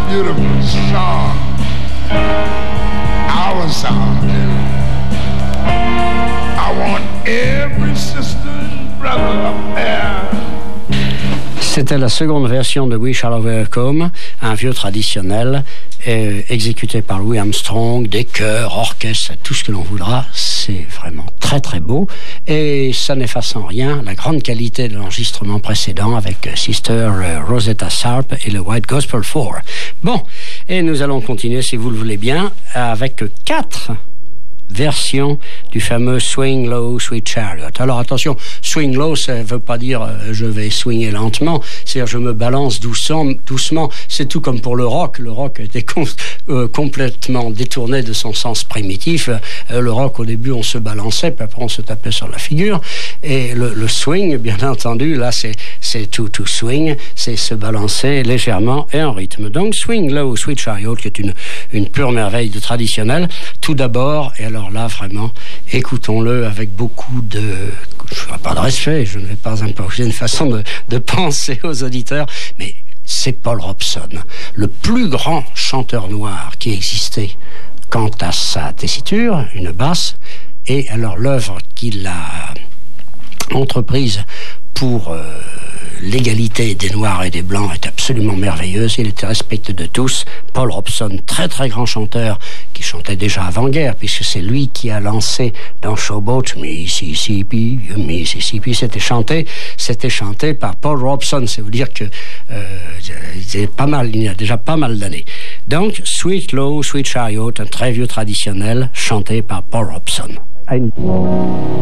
beautiful song, our song. I want every sister and brother up there. C'était la seconde version de We Shall Overcome, un vieux traditionnel exécuté par Louis Armstrong, des chœurs, orchestres, tout ce que l'on voudra. C'est vraiment très très beau et ça n'efface en rien la grande qualité de l'enregistrement précédent avec Sister Rosetta Tharpe et le White Gospel 4. Bon, et nous allons continuer, si vous le voulez bien, avec 4 version du fameux Swing Low, Sweet Chariot. Alors attention, Swing Low, ça ne veut pas dire je vais swinger lentement, c'est-à-dire je me balance doucement. C'est tout comme pour le rock. Le rock a été complètement détourné de son sens primitif. Le rock, au début, on se balançait, puis après on se tapait sur la figure. Et le swing, bien entendu, là, c'est to swing, c'est se balancer légèrement et en rythme. Donc Swing Low, Sweet Chariot, qui est une pure merveille de traditionnel. Tout d'abord, et alors là, vraiment, écoutons-le avec beaucoup de... Je n'aurai pas de respect, je ne vais pas imposer une façon de penser aux auditeurs, mais c'est Paul Robeson, le plus grand chanteur noir qui existait quant à sa tessiture, une basse, et alors l'œuvre qu'il a entreprise pour l'égalité des Noirs et des Blancs est absolument merveilleuse. Il était respecté de tous. Paul Robeson, très très grand chanteur, qui chantait déjà avant-guerre, puisque c'est lui qui a lancé dans Showboat Mississippi, Mississippi. C'était chanté par Paul Robeson. C'est vous dire que il y a déjà pas mal d'années. Donc, Sweet Low, Sweet Chariot, un très vieux traditionnel chanté par Paul Robeson.